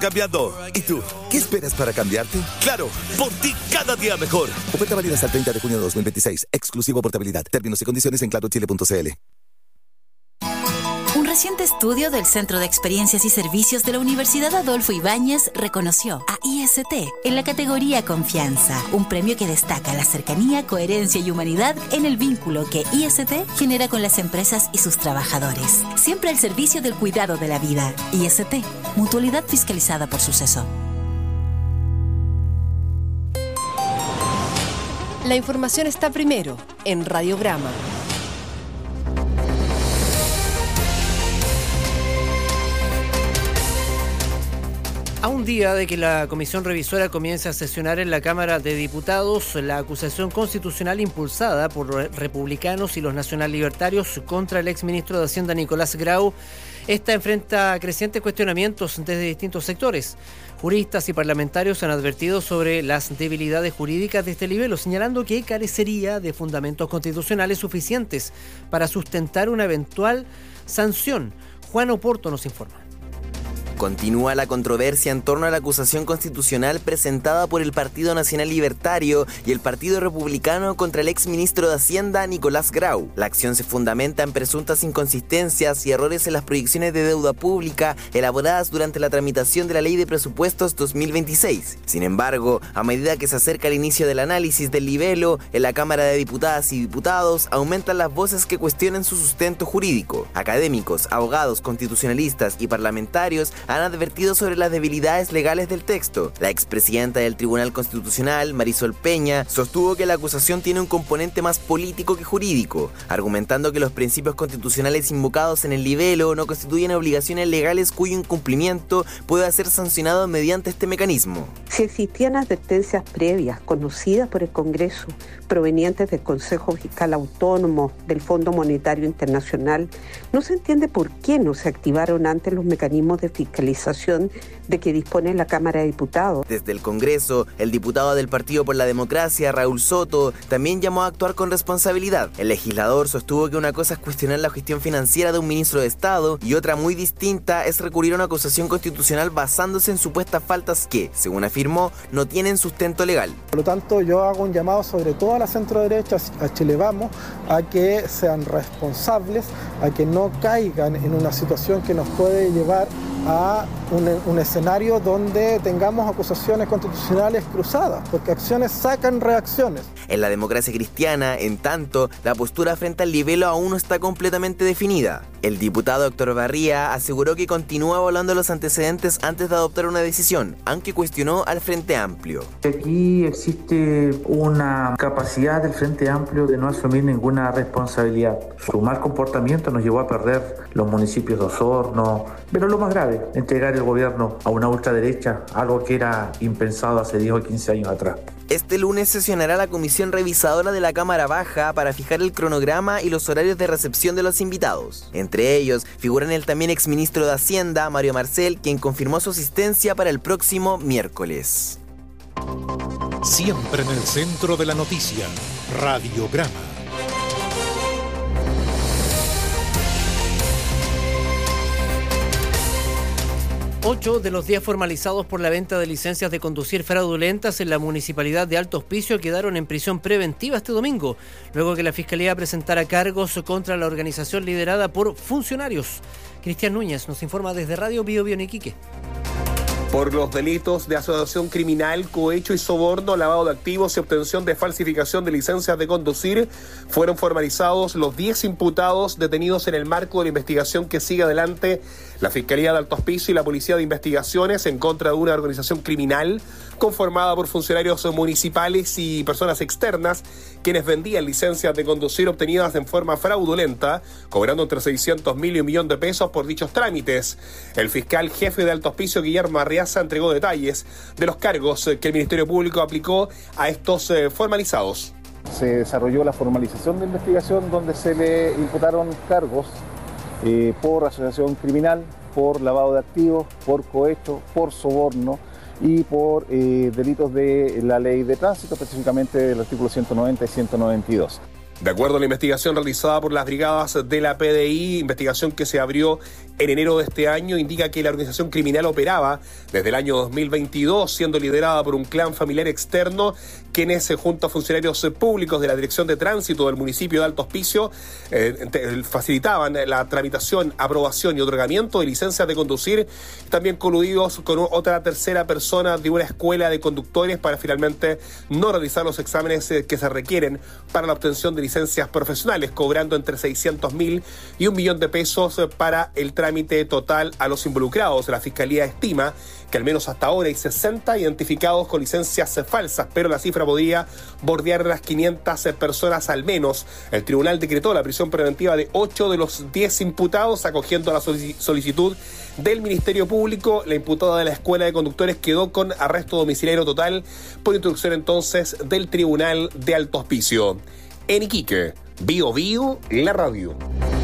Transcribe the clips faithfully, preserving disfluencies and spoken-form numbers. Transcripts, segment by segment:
Cambiando. ¿Y tú? ¿Qué esperas para cambiarte? ¡Claro! ¡Por ti cada día mejor! Oferta válida hasta el treinta de junio de dos mil veintiséis. Exclusivo portabilidad. Términos y condiciones en claro chile punto c l. Un reciente estudio del Centro de Experiencias y Servicios de la Universidad Adolfo Ibáñez reconoció a I S T en la categoría Confianza, un premio que destaca la cercanía, coherencia y humanidad en el vínculo que I S T genera con las empresas y sus trabajadores. Siempre al servicio del cuidado de la vida. I S T, mutualidad fiscalizada por Suceso. La información está primero en Radiograma. A un día de que la comisión revisora comience a sesionar en la Cámara de Diputados, la acusación constitucional impulsada por republicanos y los nacional libertarios contra el exministro de Hacienda Nicolás Grau, esta enfrenta crecientes cuestionamientos desde distintos sectores. Juristas y parlamentarios han advertido sobre las debilidades jurídicas de este libelo, señalando que carecería de fundamentos constitucionales suficientes para sustentar una eventual sanción. Juan Oporto nos informa. Continúa la controversia en torno a la acusación constitucional presentada por el Partido Nacional Libertario y el Partido Republicano contra el exministro de Hacienda Nicolás Grau. La acción se fundamenta en presuntas inconsistencias y errores en las proyecciones de deuda pública elaboradas durante la tramitación de la Ley de Presupuestos dos mil veintiséis. Sin embargo, a medida que se acerca el inicio del análisis del libelo, en la Cámara de Diputadas y Diputados aumentan las voces que cuestionan su sustento jurídico. Académicos, abogados, constitucionalistas y parlamentarios han advertido sobre las debilidades legales del texto. La expresidenta del Tribunal Constitucional, Marisol Peña, sostuvo que la acusación tiene un componente más político que jurídico, argumentando que los principios constitucionales invocados en el libelo no constituyen obligaciones legales cuyo incumplimiento pueda ser sancionado mediante este mecanismo. Si existían advertencias previas conocidas por el Congreso, provenientes del Consejo Fiscal Autónomo, del Fondo Monetario Internacional, no se entiende por qué no se activaron antes los mecanismos de fiscalización de que dispone la Cámara de Diputados. Desde el Congreso, el diputado del Partido por la Democracia, Raúl Soto, también llamó a actuar con responsabilidad. El legislador sostuvo que una cosa es cuestionar la gestión financiera de un ministro de Estado y otra muy distinta es recurrir a una acusación constitucional basándose en supuestas faltas que, según afirmó, no tienen sustento legal. Por lo tanto, yo hago un llamado sobre todo a la centro-derecha, a Chile Vamos, a que sean responsables, a que no caigan en una situación que nos puede llevar a un, un escenario donde tengamos acusaciones constitucionales cruzadas, porque acciones sacan reacciones. En la democracia cristiana, en tanto, la postura frente al libelo aún no está completamente definida. El diputado Héctor Barría aseguró que continúa evaluando los antecedentes antes de adoptar una decisión, aunque cuestionó al Frente Amplio. Aquí existe una capacidad del Frente Amplio de no asumir ninguna responsabilidad. Su mal comportamiento nos llevó a perder los municipios de Osorno, pero lo más grave, entregar el gobierno a una ultraderecha, algo que era impensado hace diez o quince años atrás. Este lunes sesionará la comisión revisadora de la Cámara Baja para fijar el cronograma y los horarios de recepción de los invitados. Entre ellos figuran el también exministro de Hacienda, Mario Marcel, quien confirmó su asistencia para el próximo miércoles. Siempre en el centro de la noticia, Radiograma. Ocho de los diez formalizados por la venta de licencias de conducir fraudulentas en la municipalidad de Alto Hospicio quedaron en prisión preventiva este domingo, luego que la Fiscalía presentara cargos contra la organización liderada por funcionarios. Cristian Núñez nos informa desde Radio Bio Bio en Iquique. Por los delitos de asociación criminal, cohecho y soborno, lavado de activos y obtención de falsificación de licencias de conducir, fueron formalizados los diez imputados detenidos en el marco de la investigación que sigue adelante la Fiscalía de Alto Hospicio y la Policía de Investigaciones en contra de una organización criminal conformada por funcionarios municipales y personas externas quienes vendían licencias de conducir obtenidas en forma fraudulenta, cobrando entre seiscientos mil y un millón de pesos por dichos trámites. El fiscal jefe de Alto Hospicio, Guillermo Arriaza, entregó detalles de los cargos que el Ministerio Público aplicó a estos eh, formalizados. Se desarrolló la formalización de investigación donde se le imputaron cargos eh, por asociación criminal, por lavado de activos, por cohecho, por soborno y por eh, delitos de la ley de tránsito, específicamente del artículo ciento noventa y ciento noventa y dos. De acuerdo a la investigación realizada por las brigadas de la P D I, investigación que se abrió en enero de este año, indica que la organización criminal operaba desde el año dos mil veintidós, siendo liderada por un clan familiar externo, quienes, junto a funcionarios públicos de la Dirección de Tránsito del municipio de Alto Hospicio, eh, facilitaban la tramitación, aprobación y otorgamiento de licencias de conducir, también coludidos con otra tercera persona de una escuela de conductores para finalmente no realizar los exámenes que se requieren para la obtención de licencias profesionales, cobrando entre seiscientos mil y un millón de pesos para el trámite total a los involucrados. La Fiscalía estima que al menos hasta ahora hay sesenta identificados con licencias falsas, pero la cifra podría bordear las quinientas personas al menos. El tribunal decretó la prisión preventiva de ocho de los diez imputados, acogiendo a la solicitud del Ministerio Público. La imputada de la Escuela de Conductores quedó con arresto domiciliario total por instrucción entonces del Tribunal de Alto Hospicio. En Iquique, Bio Bio, la radio.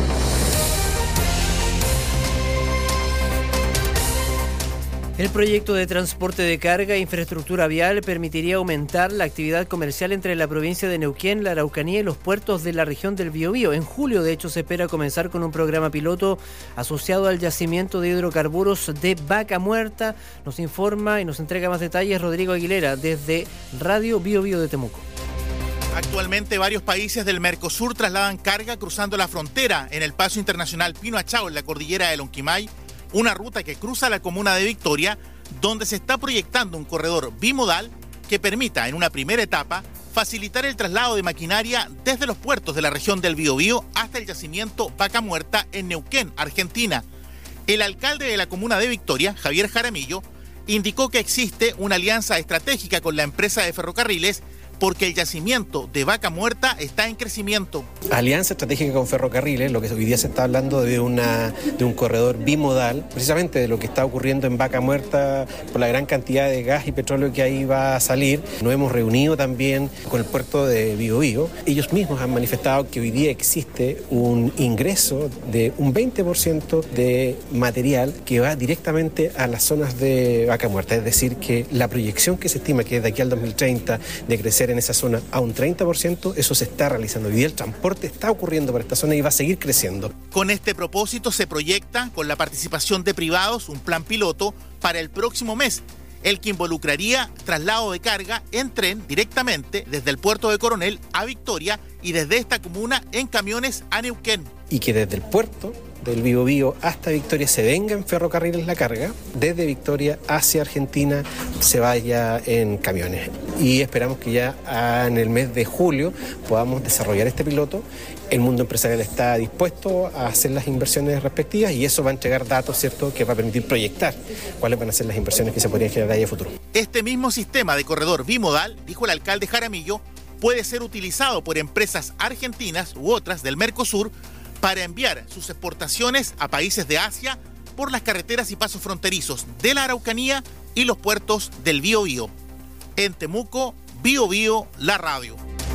El proyecto de transporte de carga e infraestructura vial permitiría aumentar la actividad comercial entre la provincia de Neuquén, la Araucanía y los puertos de la región del Biobío. En julio, de hecho, se espera comenzar con un programa piloto asociado al yacimiento de hidrocarburos de Vaca Muerta. Nos informa y nos entrega más detalles Rodrigo Aguilera desde Radio Biobío de Temuco. Actualmente varios países del Mercosur trasladan carga cruzando la frontera en el paso internacional Pino Achao en la cordillera del Lonquimay, una ruta que cruza la comuna de Victoria, donde se está proyectando un corredor bimodal que permita en una primera etapa facilitar el traslado de maquinaria desde los puertos de la región del Biobío hasta el yacimiento Vaca Muerta en Neuquén, Argentina. El alcalde de la comuna de Victoria, Javier Jaramillo, indicó que existe una alianza estratégica con la empresa de ferrocarriles porque el yacimiento de Vaca Muerta está en crecimiento. Alianza estratégica con ferrocarriles, lo que hoy día se está hablando de, una, de un corredor bimodal, precisamente de lo que está ocurriendo en Vaca Muerta por la gran cantidad de gas y petróleo que ahí va a salir. Nos hemos reunido también con el puerto de Biobío. Ellos mismos han manifestado que hoy día existe un ingreso de un veinte por ciento de material que va directamente a las zonas de Vaca Muerta. Es decir, que la proyección que se estima que es de aquí al dos mil treinta de crecer en esa zona a un treinta por ciento, eso se está realizando. Hoy día el transporte está ocurriendo por esta zona y va a seguir creciendo. Con este propósito se proyecta, con la participación de privados, un plan piloto para el próximo mes, el que involucraría traslado de carga en tren directamente desde el puerto de Coronel a Victoria y desde esta comuna en camiones a Neuquén. Y que desde el puerto del Biobío hasta Victoria se venga en ferrocarriles la carga, desde Victoria hacia Argentina se vaya en camiones. Y esperamos que ya en el mes de julio podamos desarrollar este piloto. El mundo empresarial está dispuesto a hacer las inversiones respectivas y eso va a entregar datos, ¿cierto?, que va a permitir proyectar cuáles van a ser las inversiones que se podrían generar ahí a futuro. Este mismo sistema de corredor bimodal, dijo el alcalde Jaramillo, puede ser utilizado por empresas argentinas u otras del Mercosur para enviar sus exportaciones a países de Asia por las carreteras y pasos fronterizos de la Araucanía y los puertos del Biobío. En Temuco, Biobío, la radio.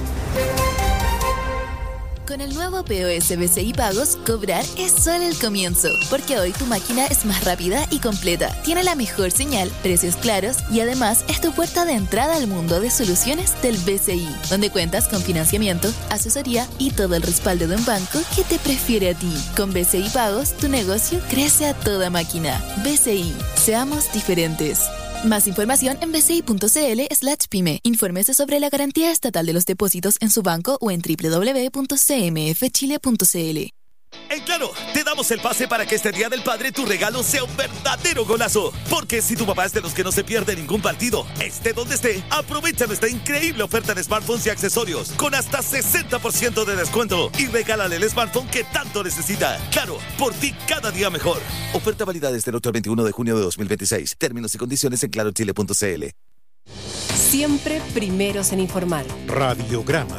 Con el nuevo P O S B C I Pagos, cobrar es solo el comienzo, porque hoy tu máquina es más rápida y completa, tiene la mejor señal, precios claros y además es tu puerta de entrada al mundo de soluciones del B C I, donde cuentas con financiamiento, asesoría y todo el respaldo de un banco que te prefiere a ti. Con B C I Pagos, tu negocio crece a toda máquina. B C I, seamos diferentes. Más información en bci.cl slash pyme. Infórmese sobre la garantía estatal de los depósitos en su banco o en doble u doble u doble u punto c m f chile punto c l. En Claro, te damos el pase para que este Día del Padre tu regalo sea un verdadero golazo. Porque si tu papá es de los que no se pierde ningún partido, esté donde esté, aprovecha nuestra increíble oferta de smartphones y accesorios con hasta sesenta por ciento de descuento y regálale el smartphone que tanto necesita. Claro, por ti cada día mejor. Oferta válida desde el otro al veintiuno de junio de dos mil veintiséis. Términos y condiciones en claro chile punto c l. Siempre primeros en informar. Radiograma.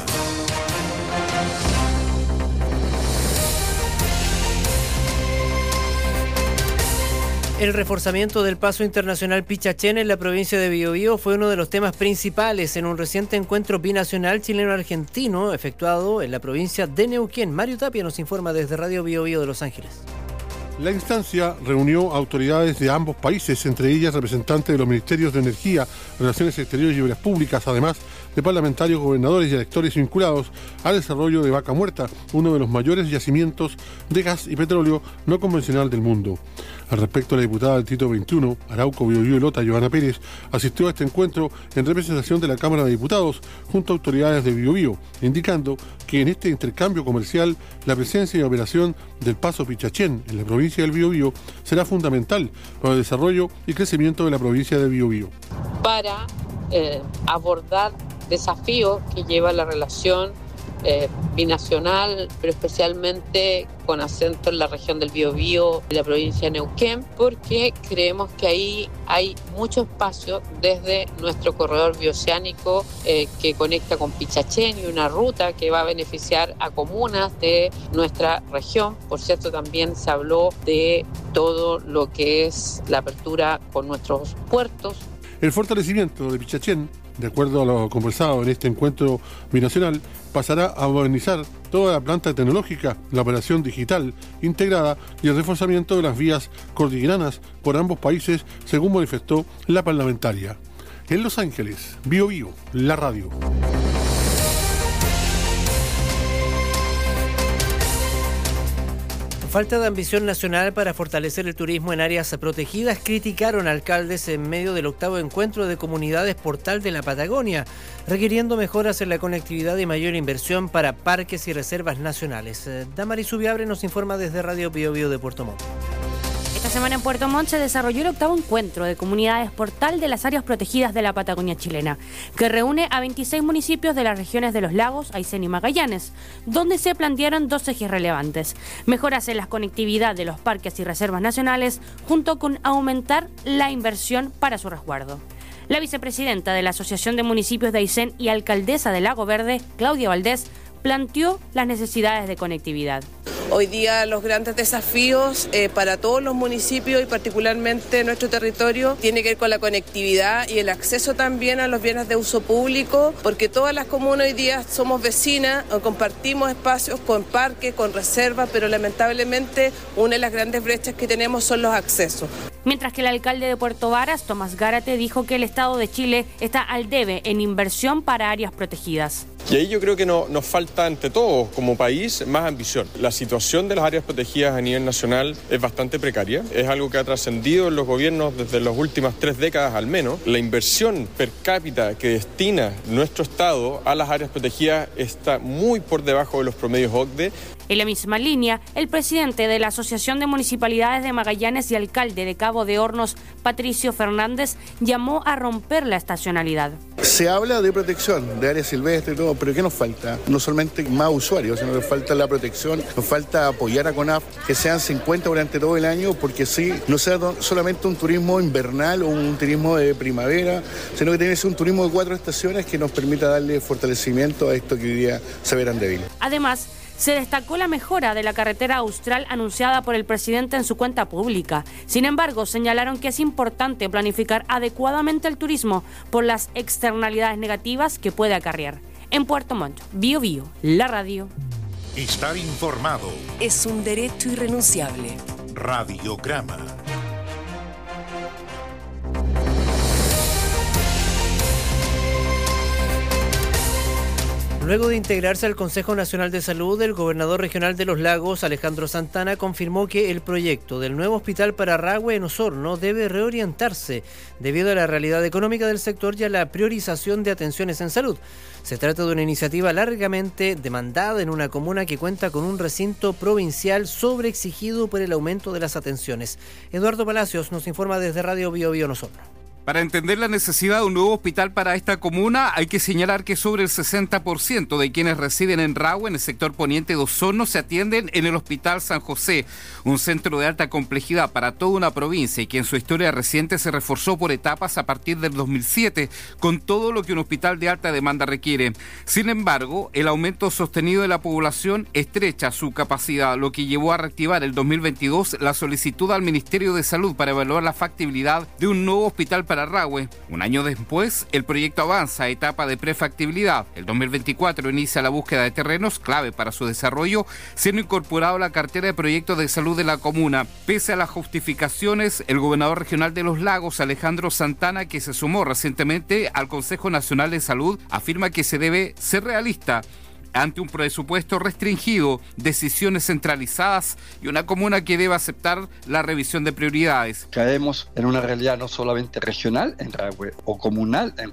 El reforzamiento del paso internacional Pichachén en la provincia de Biobío fue uno de los temas principales en un reciente encuentro binacional chileno-argentino efectuado en la provincia de Neuquén. Mario Tapia nos informa desde Radio Biobío de Los Ángeles. La instancia reunió a autoridades de ambos países, entre ellas representantes de los Ministerios de Energía, Relaciones Exteriores y Obras Públicas, además de parlamentarios, gobernadores y electores vinculados al desarrollo de Vaca Muerta, uno de los mayores yacimientos de gas y petróleo no convencional del mundo. Al respecto, la diputada del Distrito veintiuno, Arauco, Biobío y Lota, Joana Pérez, asistió a este encuentro en representación de la Cámara de Diputados junto a autoridades de Biobío, indicando que en este intercambio comercial la presencia y operación del Paso Pichachén en la provincia del Biobío será fundamental para el desarrollo y crecimiento de la provincia de Biobío. Para eh, abordar desafíos que lleva la relación eh, binacional, pero especialmente con acento en la región del Biobío y la provincia de Neuquén, porque creemos que ahí hay mucho espacio desde nuestro corredor bioceánico eh, que conecta con Pichachén y una ruta que va a beneficiar a comunas de nuestra región. Por cierto, también se habló de todo lo que es la apertura con nuestros puertos. El fortalecimiento de Pichachén, de acuerdo a lo conversado en este encuentro binacional, pasará a modernizar toda la planta tecnológica, la operación digital integrada y el reforzamiento de las vías cordilleranas por ambos países, según manifestó la parlamentaria. En Los Ángeles, Biobío, la radio. Falta de ambición nacional para fortalecer el turismo en áreas protegidas, criticaron alcaldes en medio del octavo encuentro de comunidades Portal de la Patagonia, requiriendo mejoras en la conectividad y mayor inversión para parques y reservas nacionales. Damaris Ubiabre nos informa desde Radio Biobío de Puerto Montt. Esta semana en Puerto Montt se desarrolló el octavo encuentro de comunidades Portal de las áreas protegidas de la Patagonia chilena, que reúne a veintiséis municipios de las regiones de Los Lagos, Aysén y Magallanes, donde se plantearon dos ejes relevantes: mejoras en la conectividad de los parques y reservas nacionales, junto con aumentar la inversión para su resguardo. La vicepresidenta de la Asociación de Municipios de Aysén y alcaldesa de Lago Verde, Claudia Valdés, planteó las necesidades de conectividad. Hoy día los grandes desafíos eh, para todos los municipios y particularmente nuestro territorio tiene que ver con la conectividad y el acceso también a los bienes de uso público, porque todas las comunas hoy día somos vecinas o compartimos espacios con parques, con reservas, pero lamentablemente una de las grandes brechas que tenemos son los accesos. Mientras que el alcalde de Puerto Varas, Tomás Gárate, dijo que el Estado de Chile está al debe en inversión para áreas protegidas. Y ahí yo creo que no, nos falta ante todo, como país, más ambición. La situación de las áreas protegidas a nivel nacional es bastante precaria. Es algo que ha trascendido en los gobiernos desde las últimas tres décadas al menos. La inversión per cápita que destina nuestro Estado a las áreas protegidas está muy por debajo de los promedios O C D E. En la misma línea, el presidente de la Asociación de Municipalidades de Magallanes y alcalde de Cabo de Hornos, Patricio Fernández, llamó a romper la estacionalidad. Se habla de protección, de áreas silvestres y todo, pero ¿qué nos falta? No solamente más usuarios, sino que falta la protección, nos falta apoyar a CONAF, que sean cincuenta durante todo el año, porque sí, no sea solamente un turismo invernal o un turismo de primavera, sino que tiene que ser un turismo de cuatro estaciones que nos permita darle fortalecimiento a esto que hoy día se verán débiles. Además, se destacó la mejora de la carretera austral anunciada por el presidente en su cuenta pública. Sin embargo, señalaron que es importante planificar adecuadamente el turismo por las externalidades negativas que puede acarrear. En Puerto Montt, Biobío, la radio. Estar informado es un derecho irrenunciable. Radiograma. Luego de integrarse al Consejo Nacional de Salud, el gobernador regional de Los Lagos, Alejandro Santana, confirmó que el proyecto del nuevo hospital para Rahue en Osorno debe reorientarse debido a la realidad económica del sector y a la priorización de atenciones en salud. Se trata de una iniciativa largamente demandada en una comuna que cuenta con un recinto provincial sobreexigido por el aumento de las atenciones. Eduardo Palacios nos informa desde Radio Biobío Osorno. Para entender la necesidad de un nuevo hospital para esta comuna, hay que señalar que sobre el sesenta por ciento de quienes residen en Rahue, en el sector poniente de Osorno, se atienden en el Hospital San José, un centro de alta complejidad para toda una provincia y que en su historia reciente se reforzó por etapas a partir del dos mil siete, con todo lo que un hospital de alta demanda requiere. Sin embargo, el aumento sostenido de la población estrecha su capacidad, lo que llevó a reactivar el dos mil veintidós la solicitud al Ministerio de Salud para evaluar la factibilidad de un nuevo hospital para para Rahue. Un año después, el proyecto avanza a etapa de prefactibilidad. El dos mil veinticuatro inicia la búsqueda de terrenos clave para su desarrollo, siendo incorporado a la cartera de proyectos de salud de la comuna. Pese a las justificaciones, el gobernador regional de Los Lagos, Alejandro Santana, que se sumó recientemente al Consejo Nacional de Salud, afirma que se debe ser realista ante un presupuesto restringido, decisiones centralizadas y una comuna que debe aceptar la revisión de prioridades. Caemos en una realidad no solamente regional en Rahue o comunal en